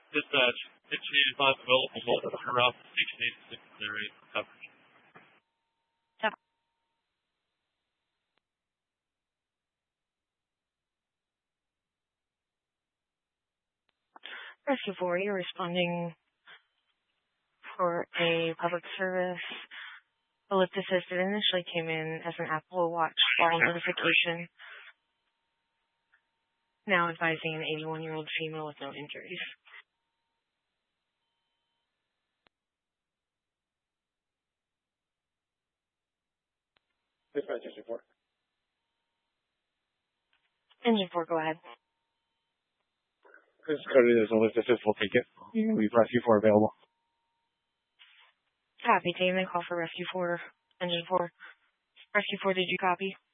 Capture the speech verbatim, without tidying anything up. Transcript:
Dispatch, station eighty-five available around station eighty-six area coverage. Yep. Rescue four, you're responding for a public service. The lift assisted initially came in as an Apple Watch fall notification. Now advising an eighty-one-year-old female with no injuries. Dispatch engine four. Engine four, go ahead. This is Cody. There's a lift assist. We'll take it. We've rescue four available. Copy, team. Then call for rescue four. Engine four. Rescue four, did you copy?